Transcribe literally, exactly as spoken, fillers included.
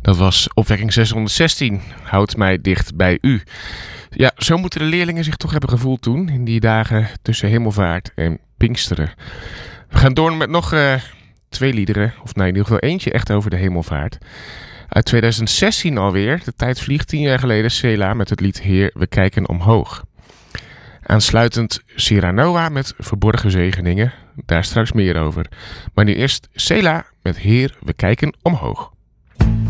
Dat was opwekking zeshonderdzestien. Houd mij dicht bij u. Ja, zo moeten de leerlingen zich toch hebben gevoeld toen, in die dagen tussen Hemelvaart en Pinksteren. We gaan door met nog uh, twee liederen, of nee, in ieder geval eentje echt over de Hemelvaart. Uit tweeduizend zestien alweer, de tijd vliegt, tien jaar geleden, Selah met het lied Heer, we kijken omhoog. Aansluitend Sierra Noah met Verborgen Zegeningen, daar straks meer over. Maar nu eerst Selah met Heer, we kijken omhoog.